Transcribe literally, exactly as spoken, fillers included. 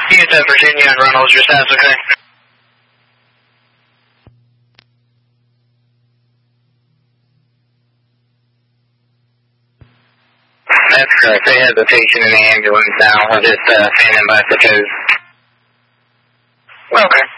You get that Virginia and Reynolds, your status okay? That's correct. They have the patient in the ambulance now. We're just uh, standing by for toes. Okay.